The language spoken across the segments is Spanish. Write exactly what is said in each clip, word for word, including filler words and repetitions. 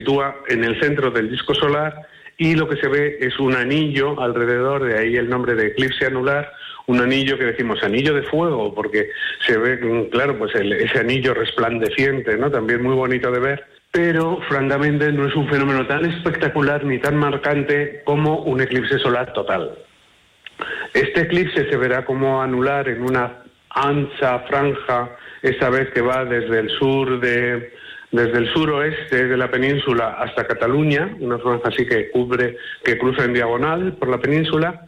sitúa en el centro del disco solar y lo que se ve es un anillo alrededor, de ahí el nombre de eclipse anular, un anillo que decimos anillo de fuego, porque se ve, claro, pues el, ese anillo resplandeciente, ¿no? También muy bonito de ver, pero francamente no es un fenómeno tan espectacular ni tan marcante como un eclipse solar total. Este eclipse se verá como anular en una ancha franja, esta vez que va desde el sur de... desde el suroeste de la península hasta Cataluña, una franja así que cubre, que cruza en diagonal por la península,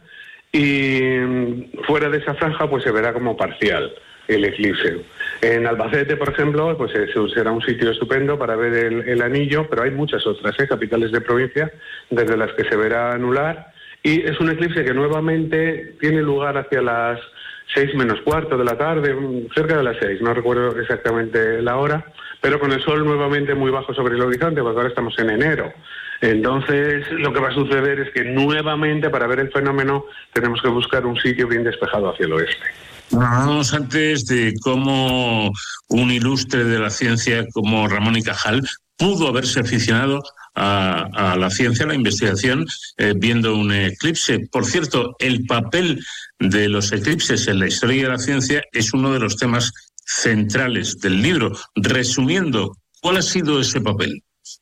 y fuera de esa franja pues se verá como parcial el eclipse. En Albacete, por ejemplo, pues será un sitio estupendo para ver el, el anillo, pero hay muchas otras, ¿eh? capitales de provincia, desde las que se verá anular, y es un eclipse que nuevamente tiene lugar hacia las seis menos cuarto de la tarde, cerca de las seis, no recuerdo exactamente la hora, pero con el sol nuevamente muy bajo sobre el horizonte, porque ahora estamos en enero. Entonces, lo que va a suceder es que nuevamente, para ver el fenómeno, tenemos que buscar un sitio bien despejado hacia el oeste. Hablábamos antes de cómo un ilustre de la ciencia como Ramón y Cajal pudo haberse aficionado a, a la ciencia, a la investigación, eh, viendo un eclipse. Por cierto, el papel de los eclipses en la historia de la ciencia es uno de los temas centrales del libro. Resumiendo, ¿cuál ha sido ese papel?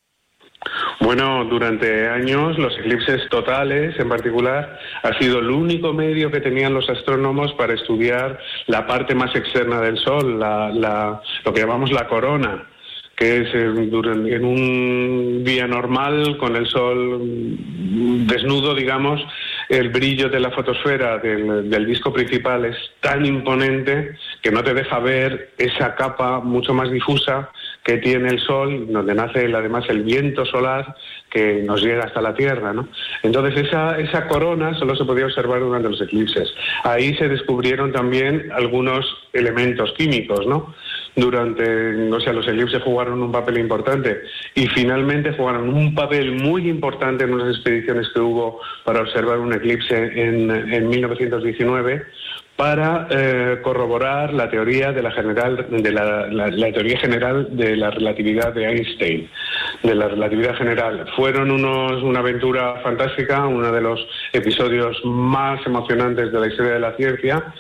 Bueno, durante años los eclipses totales, en particular, ha sido el único medio que tenían los astrónomos para estudiar la parte más externa del Sol, la, la, lo que llamamos la corona, que es en un día normal, con el Sol desnudo, digamos, el brillo de la fotosfera del, del disco principal es tan imponente que no te deja ver esa capa mucho más difusa que tiene el Sol, donde nace además el viento solar que nos llega hasta la Tierra, ¿no? Entonces esa, esa corona solo se podía observar durante los eclipses. Ahí se descubrieron también algunos elementos químicos, ¿no? Durante, o sea, los eclipses jugaron un papel importante y finalmente jugaron un papel muy importante en unas expediciones que hubo para observar un eclipse en, en mil novecientos diecinueve para eh, corroborar la teoría de la general de la, la, la teoría general de la relatividad de Einstein, de la relatividad general. Fueron unos una aventura fantástica, uno de los episodios más emocionantes de la historia de la ciencia,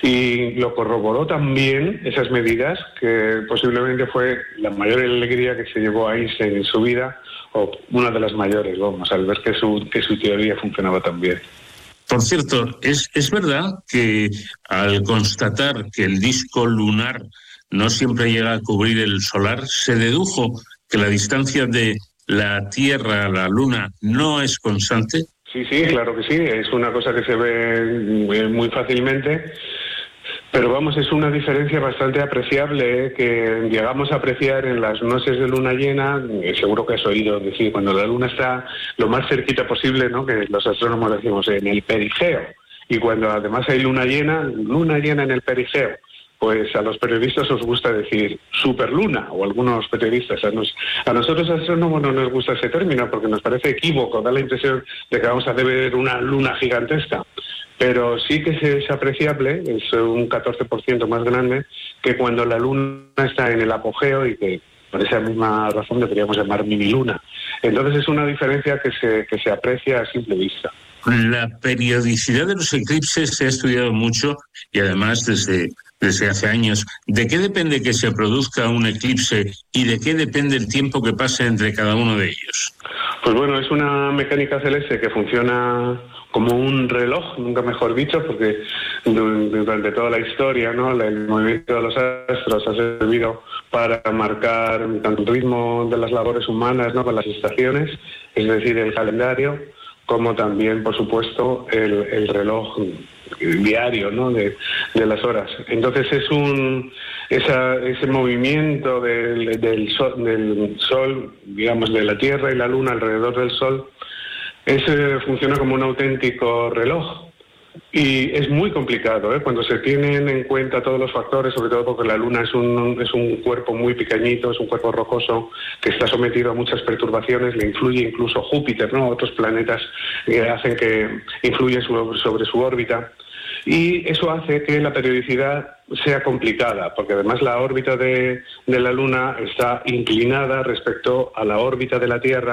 y lo corroboró también esas medidas, que posiblemente fue la mayor alegría que se llevó a Einstein en su vida, o una de las mayores, vamos, al ver que su, que su teoría funcionaba tan bien. Por cierto, ¿es, es verdad que al constatar que el disco lunar no siempre llega a cubrir el solar, se dedujo que la distancia de la Tierra a la Luna no es constante? Sí, sí, claro que sí, es una cosa que se ve muy, muy fácilmente. Pero vamos, es una diferencia bastante apreciable, ¿eh? Que llegamos a apreciar en las noches de luna llena. Seguro que has oído decir, cuando la luna está lo más cerquita posible, ¿no? Que los astrónomos decimos en el perigeo, y cuando además hay luna llena, luna llena en el perigeo, pues a los periodistas os gusta decir superluna, o algunos periodistas. A, nos, a nosotros astrónomos no nos gusta ese término porque nos parece equívoco, da la impresión de que vamos a ver una luna gigantesca. Pero sí que es apreciable, es un catorce por ciento más grande que cuando la luna está en el apogeo, y que por esa misma razón deberíamos llamar mini luna. Entonces es una diferencia que se, que se aprecia a simple vista. La periodicidad de los eclipses se ha estudiado mucho y además desde, desde hace años. ¿De qué depende que se produzca un eclipse y de qué depende el tiempo que pase entre cada uno de ellos? Pues bueno, es una mecánica celeste que funciona como un reloj, nunca mejor dicho, porque durante toda la historia, ¿no?, el movimiento de los astros ha servido para marcar tanto el ritmo de las labores humanas, ¿no?, con las estaciones, es decir, el calendario, como también, por supuesto, el, el reloj diario, ¿no?, de, de las horas. Entonces es un esa, ese movimiento del, del, sol, del sol, digamos, de la Tierra y la Luna alrededor del Sol, ese funciona como un auténtico reloj. Y es muy complicado, ¿eh? Cuando se tienen en cuenta todos los factores, sobre todo porque la Luna es un, es un cuerpo muy pequeñito, es un cuerpo rocoso que está sometido a muchas perturbaciones, le influye incluso Júpiter, ¿no?, otros planetas que hacen que influyen sobre, sobre su órbita. Y eso hace que la periodicidad sea complicada, porque además la órbita de, de la Luna está inclinada respecto a la órbita de la Tierra,